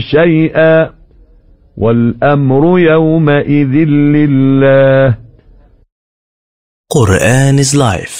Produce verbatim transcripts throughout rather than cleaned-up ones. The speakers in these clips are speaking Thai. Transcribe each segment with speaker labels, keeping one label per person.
Speaker 1: شيئا والأمر يومئذ لله
Speaker 2: Quran is life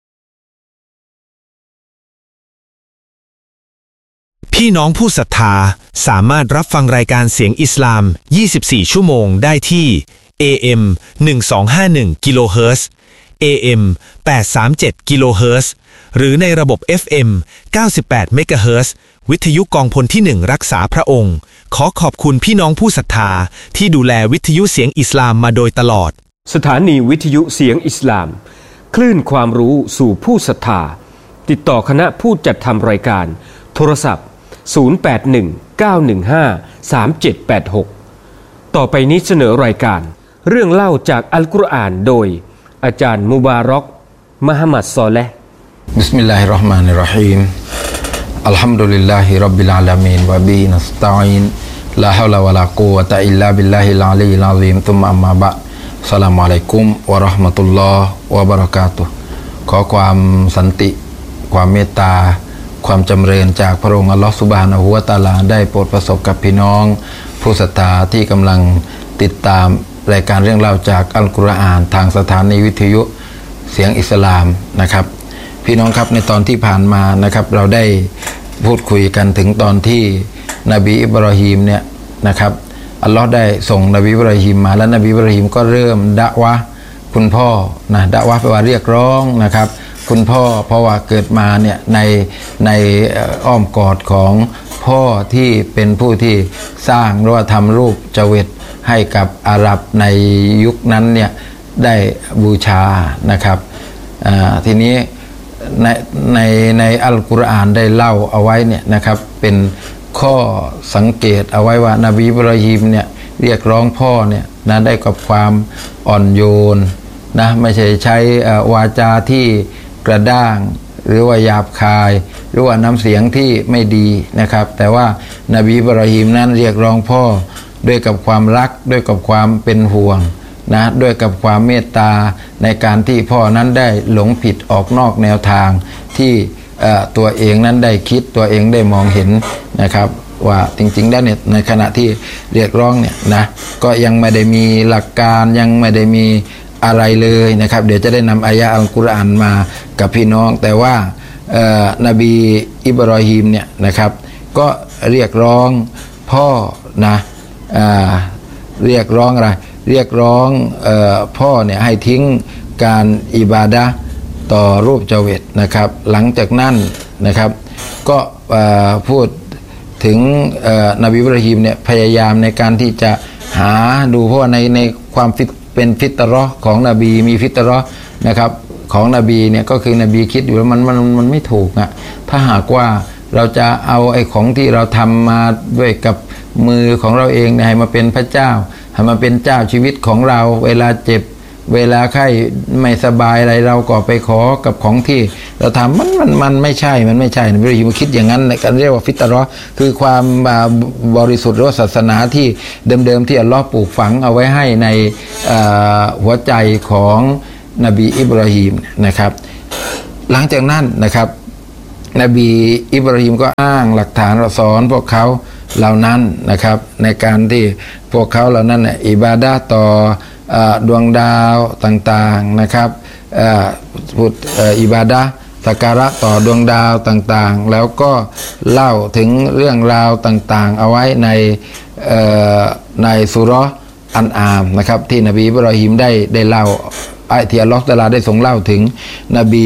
Speaker 3: พี่น้องผู้ศรัทธาสามารถรับฟังรายการเสียงอิสลามยี่สิบสี่ชั่วโมงได้ที่ เอ เอ็ม หนึ่งสองห้าหนึ่ง กิโลเฮิรตซ์ เอ เอ็ม แปดสามเจ็ด กิโลเฮิรตซ์หรือในระบบ เอฟ เอ็ม เก้าสิบแปด เมกะเฮิรตซ์วิทยุกองพลที่หนึ่งรักษาพระองค์ขอขอบคุณพี่น้องผู้ศรัทธาที่ดูแลวิทยุเสียงอิสลามมาโดยตลอด
Speaker 4: สถานีวิทยุเสียงอิสลามคลื่นความรู้สู่ผู้ศรัทธาติดต่อคณะผู้จัดทำรายการโทรศัพท์ศูนย์ แปด หนึ่ง เก้า หนึ่ง ห้า สาม เจ็ด แปด หกต่อไปนี้เสนอรายการเรื่องเล่าจากอัลกุรอานโดยอาจารย์มุบารอกมหมัดซอเลห์
Speaker 5: บิสมิลลาฮิรเราะห์มานิรเราะฮีมอัลฮัมดุลิลลาฮิร็อบบิลอาลามีนวะบิฮินัสตะอีนลาฮาวลาวะลากุวะตะอิลลาบิลลาฮิลอาลียิลอะซีมซุมมะอัมมาบะอ์อัสสลามุอะลัยกุมวะเราะห์มะตุลลอฮ์วะบะเราะกาตุฮ์ขอความสันติความเมตตาความจำเริญจากพระองค์อัลเลาะห์ซุบฮานะฮูวะตะอาลาได้โปรดประสบกับพี่น้องผู้ศรัทธาที่กำลังติดตามรายการเรื่องเล่าจากอัลกุรอานทางสถานีวิทยุเสียงอิสลามนะครับพี่น้องครับในตอนที่ผ่านมานะครับเราได้พูดคุยกันถึงตอนที่นบีอิบราฮิมเนี่ยนะครับอัลลอฮ์ได้ส่งนบีอิบราฮิมมาแล้วนบีอิบราฮิมก็เริ่มดะวะคุณพ่อนะดะวะแปลว่าเรียกร้องนะครับคุณพ่อเพราะว่าเกิดมาเนี่ยในในอ้อมกอดของพ่อที่เป็นผู้ที่สร้างหรือว่าทำรูปจเวตให้กับอาหรับในยุคนั้นเนี่ยได้บูชานะครับทีนี้ในในในอัลกุรอานได้เล่าเอาไว้เนี่ยนะครับเป็นข้อสังเกตเอาไว้ว่านบีอิบราฮิมเนี่ยเรียกร้องพ่อเนี่ยนะได้กับความอ่อนโยนนะไม่ใช่ใช้วาจาที่กระด้างหรือว่าหยาบคายหรือว่าน้ำเสียงที่ไม่ดีนะครับแต่ว่านบีอิบราฮิมนั้นเรียกร้องพ่อด้วยกับความรักด้วยกับความเป็นห่วงนะด้วยกับความเมตตาในการที่พ่อนั้นได้หลงผิดออกนอกแนวทางที่ตัวเองนั้นได้คิดตัวเองได้มองเห็นนะครับว่าจริงๆได้เนี่ยในขณะที่เรียกร้องเนี่ยนะก็ยังไม่ได้มีหลักการยังไม่ได้มีอะไรเลยนะครับเดี๋ยวจะได้นำอายะห์อัลกุรอานมากับพี่น้องแต่ว่านบีอิบราฮิมเนี่ยนะครับก็เรียกร้องพ่อนะเรียกร้องอะไรเรียกร้องเอ่อพ่อเนี่ยให้ทิ้งการอิบาดะห์ต่อรูปจเวตนะครับหลังจากนั้นนะครับก็พูดถึงนบีอิบราฮิมเนี่ยพยายามในการที่จะหาดูเพราะว่าในในความฟิตเป็นฟิตเราะห์ของนบีมีฟิตเราะห์นะครับของนบีเนี่ยก็คือนบีคิดอยู่แล้วมันมันมันไม่ถูกอ่ะถ้าหากว่าเราจะเอาไอ้ของที่เราทำมาด้วยกับมือของเราเองเนี่ยให้มาเป็นพระเจ้าให้มาเป็นเจ้าชีวิตของเราเวลาเจ็บเวลาไข้ไม่สบายอะไรเราก็ไปขอกับของที่เราทำมันมันมันไม่ใช่มันไม่ใช่นบีอิบราฮิมคิดอย่างนั้นกันเรียกว่าฟิตเราะห์คือความบริสุทธิ์หรือศาสนาที่เดิมๆที่อัลลอฮ์ปลูกฝังเอาไว้ให้ในหัวใจของนบีอิบราฮิมนะครับหลังจากนั้นนะครับนบีอิบราฮิมก็อ้างหลักฐานสอนพวกเขาเหล่านั้นนะครับในการที่พวกเขาเหล่านั้นเนี่ยอิบาดะห์ต่อดวงดาวต่างๆนะครับพูดอิบาดะห์สักการะต่อดวงดาวต่างๆแล้วก็เล่าถึงเรื่องราวต่างๆเอาไว้ในในซูเราะห์อันอามนะครับที่นบีอิบราฮิมได้ได้เล่าที่อัลเลาะห์ตะอาลาได้ทรงเล่าถึงนบี